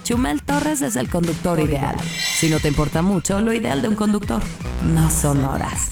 Chumel Torres es el conductor ideal. Si no te importa mucho, lo ideal de un conductor no son horas.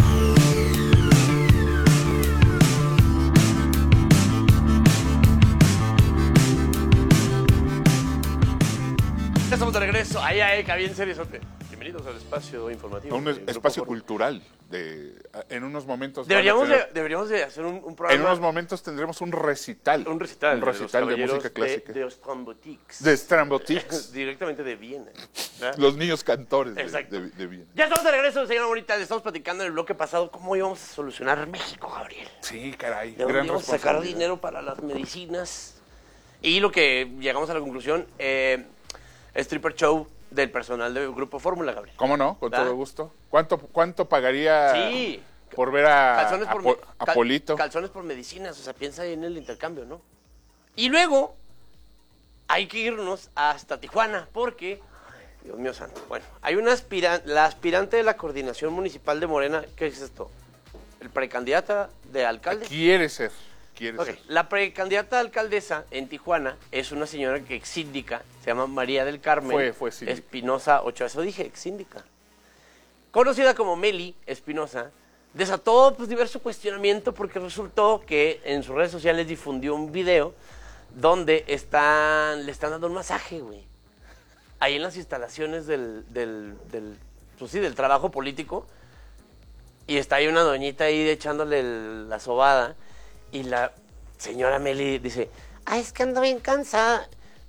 Ya estamos de regreso. Ay, bien seriosote. Bienvenidos al espacio informativo. Un espacio cultural. En unos momentos... Deberíamos de hacer un programa. En unos momentos tendremos un recital. Un recital de música clásica. De Strambotics. De Strambotics. Directamente de Viena. Los niños cantores de Viena. Ya estamos de regreso, señora Bonita. Le estamos platicando en el bloque pasado cómo íbamos a solucionar México, Gabriel. Sí, caray. De dónde íbamos a sacar dinero para las medicinas. Y lo que llegamos a la conclusión, stripper show del personal del Grupo Fórmula, Gabriel. ¿Cómo no? Con todo gusto. ¿Cuánto pagaría por ver a Polito? Calzones por medicinas, o sea, piensa ahí en el intercambio, ¿no? Y luego hay que irnos hasta Tijuana, porque, Dios mío santo, bueno, hay una la aspirante de la coordinación municipal de Morena, ¿qué es esto? El precandidata de alcalde. Quiere ser. La precandidata a alcaldesa en Tijuana es una señora que ex síndica, se llama María del Carmen fue síndica. Espinosa Ochoa, eso dije, ex síndica. Conocida como Meli Espinosa, desató diverso cuestionamiento porque resultó que en sus redes sociales difundió un video donde le están dando un masaje, güey. Ahí en las instalaciones del trabajo político. Y está ahí una doñita ahí echándole la sobada. Y la señora Meli dice, es que ando bien cansada.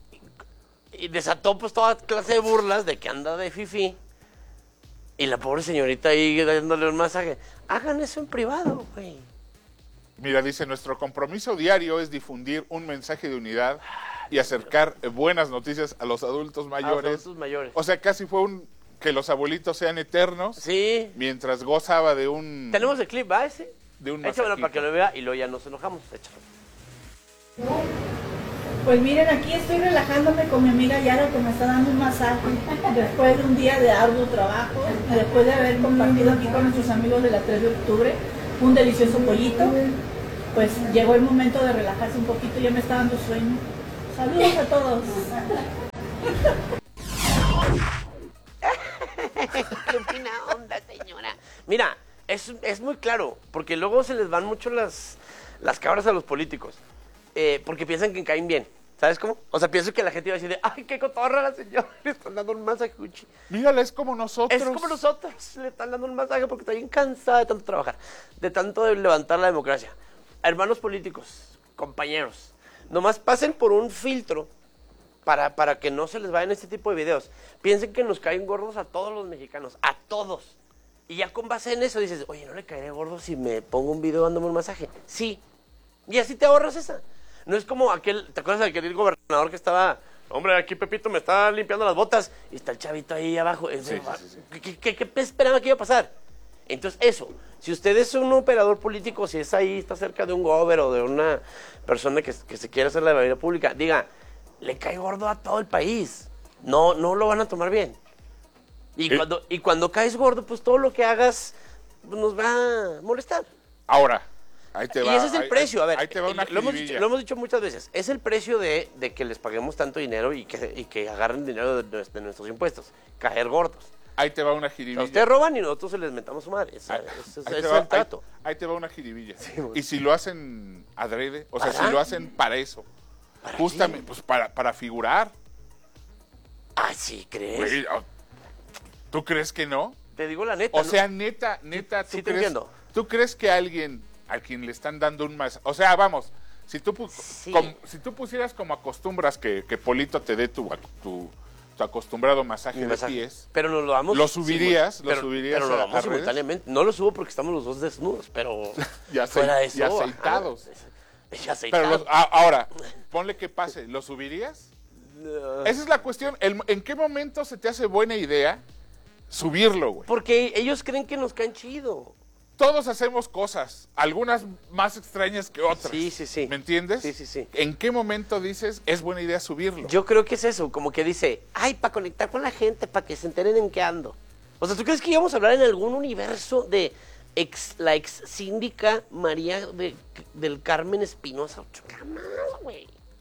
Y desató pues toda clase de burlas de que anda de fifí. Y la pobre señorita ahí dándole un masaje. Hagan eso en privado, güey. Mira, dice, nuestro compromiso diario es difundir un mensaje de unidad y acercar buenas noticias a los adultos mayores. O sea, casi fue que los abuelitos sean eternos. Sí. Mientras gozaba de un... Tenemos el clip, ¿va ese? De un échamelo para que lo vea y luego ya nos enojamos. Échalo. Pues miren, aquí estoy relajándome con mi amiga Yara, que me está dando un masaje después de un día de arduo trabajo, después de haber compartido aquí con nuestros amigos de la 3 de octubre un delicioso pollito. Pues llegó el momento de relajarse un poquito, ya me está dando sueño. Saludos a todos. Qué fina onda, señora. Mira, es muy claro, porque luego se les van mucho las cabras a los políticos, porque piensan que caen bien, ¿sabes cómo? O sea, pienso que la gente iba a decir, ay, qué cotorra la señora, le están dando un masaje. Mírala, es como nosotros. Es como nosotros, le están dando un masaje porque está bien cansada de tanto trabajar, de tanto levantar la democracia. Hermanos políticos, compañeros, nomás pasen por un filtro para que no se les vayan este tipo de videos. Piensen que nos caen gordos a todos los mexicanos, a todos. Y ya con base en eso dices, oye, ¿no le caeré gordo si me pongo un video dándome un masaje? Sí. Y así te ahorras esa. No es como ¿te acuerdas de aquel gobernador que estaba, hombre, aquí Pepito me está limpiando las botas y está el chavito ahí abajo? Sí. ¿Qué esperaba que iba a pasar? Entonces, eso, si usted es un operador político, si es ahí, está cerca de un gober o de una persona que se quiere hacer la vida pública, diga, le cae gordo a todo el país. No lo van a tomar bien. Y cuando caes gordo, pues todo lo que hagas nos va a molestar. Ahora, ahí te va. Y ese es el precio, a ver. Ahí te va una lo hemos dicho muchas veces. Es el precio de que les paguemos tanto dinero y que agarren dinero de nuestros impuestos. Caer gordos. Ahí te va una jiribilla. Ustedes roban y nosotros se les mentamos su madre. Ese es el trato. Ahí te va una jiribilla. Sí, y si lo hacen adrede, o sea, si lo hacen para eso. Justamente, pues para figurar. Ah, ¿sí crees? ¿Tú crees que no? Te digo la neta. O sea, neta, sí te entiendo. ¿Tú crees que alguien a quien le están dando un masaje? O sea, vamos, si tú pusieras como acostumbras que Polito te dé tu acostumbrado masaje de pies, pero nos lo damos. Lo subirías, pero lo damos simultáneamente. No lo subo porque estamos los dos desnudos, pero fuera de eso. Ya aceitados. Ya aceitados. Pero ahora, ponle que pase, ¿lo subirías? Esa es la cuestión. ¿En qué momento se te hace buena idea subirlo, güey? Porque ellos creen que nos caen chido. Todos hacemos cosas, algunas más extrañas que otras. Sí. ¿Me entiendes? Sí. ¿En qué momento dices, es buena idea subirlo? Yo creo que es eso, como que dice, para conectar con la gente, para que se enteren en qué ando. O sea, ¿tú crees que íbamos a hablar en algún universo de la ex síndica María del Carmen Espinosa? Jamás, güey.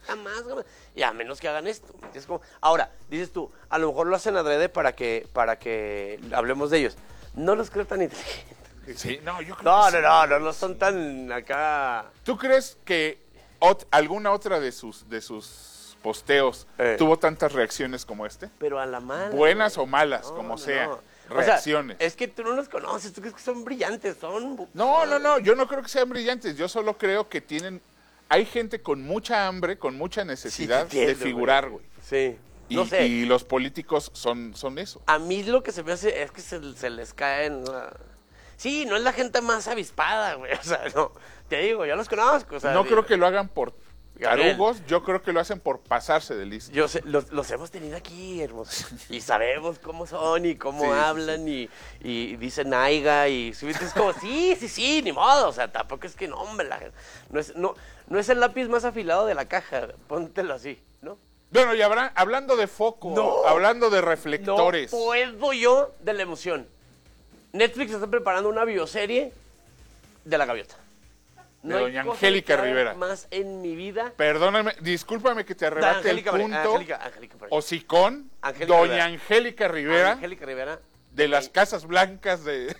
jamás. Y a menos que hagan esto. Es como, ahora, dices tú, a lo mejor lo hacen adrede para que hablemos de ellos. No los creo tan inteligentes. Sí, no, yo creo que sí. No son tan acá. ¿Tú crees que alguna otra de sus posteos tuvo tantas reacciones como este? Pero a la mala. Buenas o malas, como sea. Reacciones. O sea, es que tú no los conoces, tú crees que son brillantes, No, yo no creo que sean brillantes, yo solo creo que hay gente con mucha hambre, con mucha necesidad de figurar, güey. Sí. No sé. Y los políticos son eso. A mí lo que se me hace es que se les caen. Sí, no es la gente más avispada, güey. O sea, no. Te digo, yo los conozco. O sea, no creo que lo hagan por tarugos, yo creo que lo hacen por pasarse de listo. Yo sé, los hemos tenido aquí, hermoso. Y sabemos cómo son y cómo hablan y dicen aiga y es como, sí, ni modo. O sea, tampoco es que no, hombre, no es el lápiz más afilado de la caja, póntelo así, ¿no? Bueno, y hablando de foco, hablando de reflectores. No puedo yo de la emoción. Netflix está preparando una bioserie de la gaviota. De doña Angélica Rivera. Más en mi vida. Perdóname, discúlpame que te arrebate el punto. Hocicón, doña Angélica Rivera. Angélica Rivera. De las Casas Blancas de...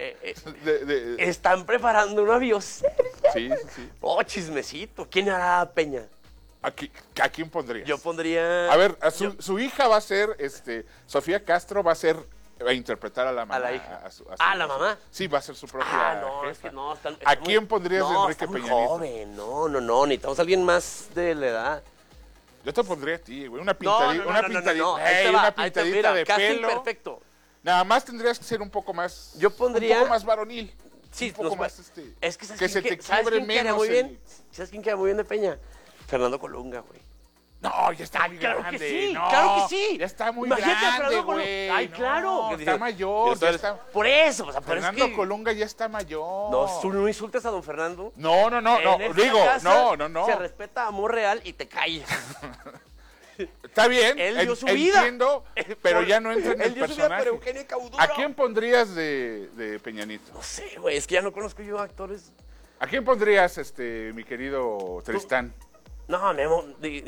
Están preparando una bioserie. Sí. Oh, chismecito. ¿Quién hará Peña? ¿A quién pondrías? Yo pondría... A ver, su hija va a ser, Sofía Castro va a interpretar a la mamá. A la hija. ¿A la mamá? Sí, va a ser su propia no, jefa. es que no. ¿A quién pondrías de Enrique Peña Nieto? Joven, no, necesitamos a alguien más de la edad. Yo te pondría a ti, güey, una pintadita de pelo. Perfecto. Nada más tendrías que ser un poco más... Yo pondría... Un poco más varonil. Sí, un poco más, es que se te quiebre menos. ¿Sabes quién queda muy bien de Peña? Fernando Colunga, güey. No, ya está muy claro grande. Que sí, no, claro que sí. Ya está muy Imagínate grande, güey. Ay, claro. No, está mayor. Ya está... Por eso. O sea, Fernando Colunga ya está mayor. No insultes a don Fernando. No. Digo, no. Se respeta amor real y te calles. Está bien. Él dio su vida. Entiendo, pero ya no entra en el personaje. Pero Eugenio Cauduro. ¿A quién pondrías de Peña Nieto? No sé, güey. Es que ya no conozco yo actores. ¿A quién pondrías, mi querido Tristán? No, Memo,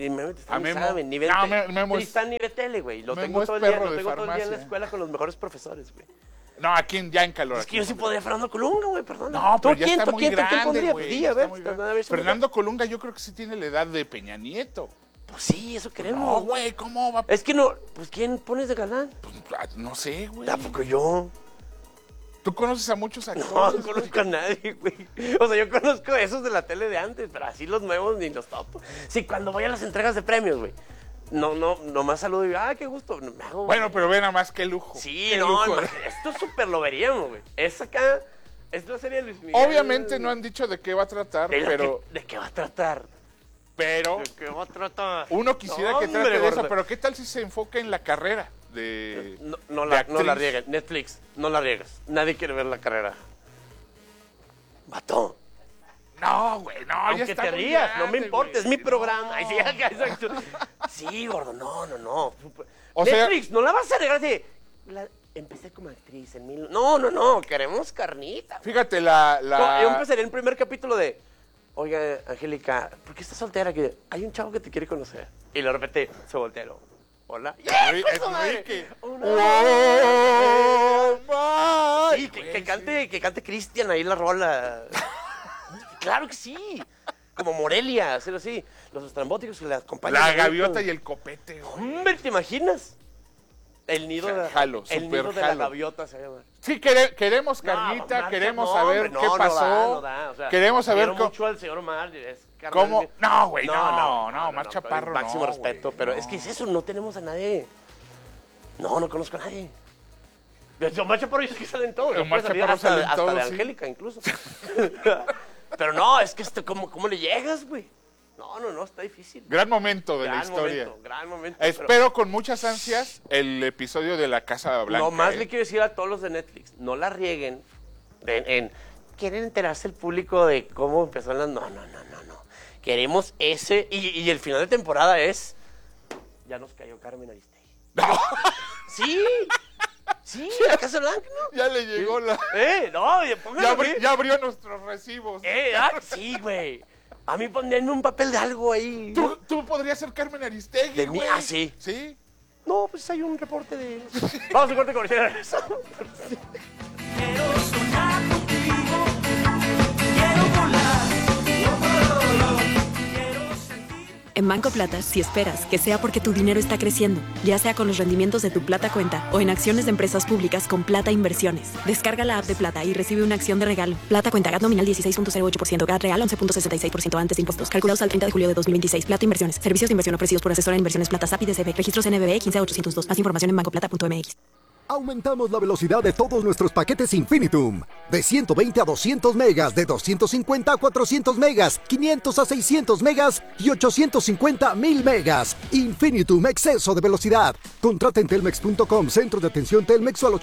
Memo Tristán ni ve tele, güey. Lo Memo tengo todo el día en la escuela con los mejores profesores, güey. No, ¿a quién ya en calor? Es que yo sí podría Fernando Colunga, güey, perdón. No, pero ya está muy grande, güey. A ver, Fernando Colunga yo creo que sí tiene la edad de Peña Nieto. Pues sí, eso queremos. No, güey, ¿cómo va? Es que no, pues ¿quién pones de galán? Pues, no sé, güey. Tampoco yo. ¿Tú conoces a muchos actores? No conozco a nadie, güey. O sea, yo conozco esos de la tele de antes, pero así los nuevos ni los topo. Sí, cuando voy a las entregas de premios, güey. Nomás saludo y digo, qué gusto. Bueno, pero ve nada más qué lujo. Sí, qué lujo. Lujo. Esto súper lo veríamos, güey. Es acá, es la serie de Luis Miguel. Obviamente no han dicho de qué va a tratar, pero... ¿De qué va a tratar? Pero... ¿De qué va a tratar? Uno quisiera que trate de eso, pero ¿qué tal si se enfoca en la carrera? No la rieguen. Netflix, no la riegues. Nadie quiere ver la carrera. Vato. No, güey, no, aunque ya está te rías, grande, no me importa, güey. es mi programa. Ay, sí, exacto. Sí, gordo, no. O Netflix, no la vas a regar así. Empecé como actriz en No, queremos carnita. Fíjate, Yo empezaría el primer capítulo de... Oiga, Angélica, ¿por qué estás soltera? Que hay un chavo que te quiere conocer. Y de repente se voltea. Hola. Es Enrique. Sí, que cante Cristian ahí la rola. Claro que sí. Como Morelia, hacerlo así. Los estrambóticos que le acompañan. La gaviota y el copete. Hombre, ¿te imaginas? El nido de la gaviota se llama. Sí, queremos carnita, queremos saber qué pasó. No da, o sea, queremos saber cómo... mucho al señor Omar. ¿Cómo? No, güey, no, Omar Chaparro no. Máximo respeto, güey, pero es que es eso, no tenemos a nadie. No conozco a nadie. Omar Chaparro es que salen todos. Omar Chaparro salen todos, hasta de Angélica, incluso. Pero no, es que ¿cómo le llegas, güey? No, está difícil. Gran momento de la historia. Gran momento. Espero con muchas ansias el episodio de la Casa Blanca. Nomás le quiero decir a todos los de Netflix, no la rieguen ¿quieren enterarse el público de cómo empezó la... No. Queremos ese... Y el final de temporada es... Ya nos cayó Carmen Aristegui. ¡No! Sí, la Casa Blanca, ¿no? Ya le llegó la... No, ya abrió nuestros recibos. Sí, güey. A mí ponenme un papel de algo ahí. Tú podrías ser Carmen Aristegui, ¿De mí? güey. Ah, sí. ¿Sí? No, pues hay un reporte de... Vamos a corte comercial. Quiero soñar contigo, quiero volar, quiero sentir. En Banco Plata, si esperas que sea porque tu dinero está creciendo, ya sea con los rendimientos de tu Plata Cuenta o en acciones de empresas públicas con Plata Inversiones. Descarga la app de Plata y recibe una acción de regalo. Plata Cuenta, GAT nominal 16.08%, GAT real 11.66% antes de impuestos. Calculados al 30 de julio de 2026. Plata Inversiones. Servicios de inversión ofrecidos por asesora de inversiones Plata SAP y DCB. Registros NBBE 15802. Más información en bancoplata.mx. Aumentamos la velocidad de todos nuestros paquetes Infinitum. De 120 a 200 megas, de 250 a 400 megas, 500 a 600 megas y 850 a 1000 megas. Infinitum, exceso de velocidad. Contrata en telmex.com, centro de atención Telmex o al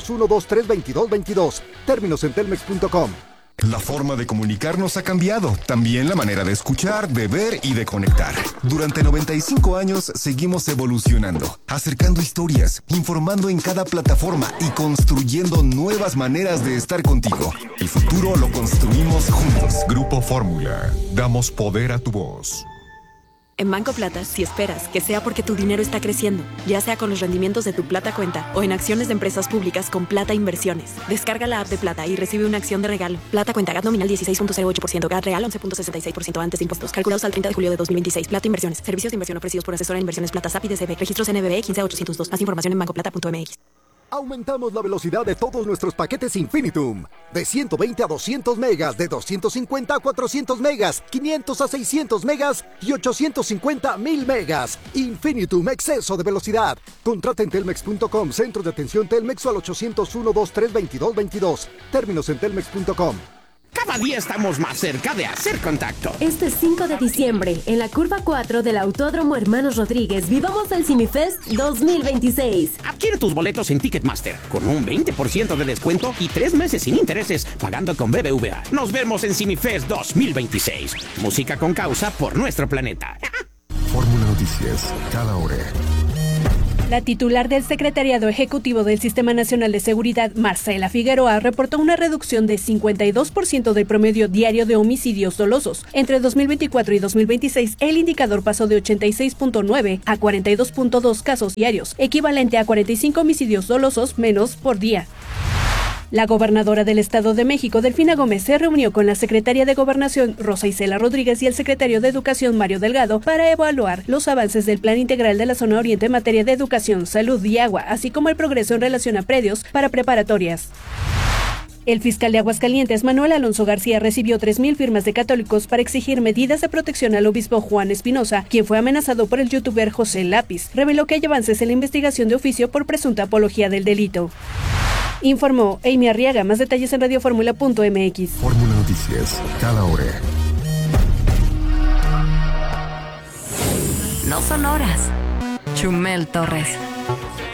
801-2322-22. Términos en telmex.com. La forma de comunicarnos ha cambiado, también la manera de escuchar, de ver y de conectar. Durante 95 años seguimos evolucionando, acercando historias, informando en cada plataforma y construyendo nuevas maneras de estar contigo. El futuro lo construimos juntos. Grupo Fórmula, damos poder a tu voz. En Banco Plata, si esperas que sea porque tu dinero está creciendo, ya sea con los rendimientos de tu Plata Cuenta o en acciones de empresas públicas con Plata Inversiones. Descarga la app de Plata y recibe una acción de regalo. Plata Cuenta, GAT nominal 16.08%, GAT real 11.66% antes de impuestos. Calculados al 30 de julio de 2026. Plata Inversiones. Servicios de inversión ofrecidos por asesora de inversiones Plata SAP y DCB. Registros NBBE 15802. Más información en bancoplata.mx. Aumentamos la velocidad de todos nuestros paquetes Infinitum. De 120 a 200 megas, de 250 a 400 megas, 500 a 600 megas y 850 a 1000 megas. Infinitum, exceso de velocidad. Contrata en telmex.com, centro de atención Telmex o al 801-2322-22. Términos en telmex.com. Cada día estamos más cerca de hacer contacto. Este 5 de diciembre, en la curva 4 del Autódromo Hermanos Rodríguez, vivamos el CineFest 2026. Adquiere tus boletos en Ticketmaster con un 20% de descuento y 3 meses sin intereses pagando con BBVA. Nos vemos en CineFest 2026. Música con causa por nuestro planeta. Fórmula Noticias, cada hora. La titular del Secretariado Ejecutivo del Sistema Nacional de Seguridad, Marcela Figueroa, reportó una reducción de 52% del promedio diario de homicidios dolosos. Entre 2024 y 2026, el indicador pasó de 86.9 a 42.2 casos diarios, equivalente a 45 homicidios dolosos menos por día. La gobernadora del Estado de México, Delfina Gómez, se reunió con la secretaria de Gobernación, Rosa Isela Rodríguez, y el secretario de Educación, Mario Delgado, para evaluar los avances del Plan Integral de la Zona Oriente en materia de educación, salud y agua, así como el progreso en relación a predios para preparatorias. El fiscal de Aguascalientes, Manuel Alonso García, recibió 3,000 firmas de católicos para exigir medidas de protección al obispo Juan Espinosa, quien fue amenazado por el youtuber José Lápiz. Reveló que hay avances en la investigación de oficio por presunta apología del delito. Informó Amy Arriaga. Más detalles en radioformula.mx. Fórmula Noticias, cada hora. No son horas. Chumel Torres.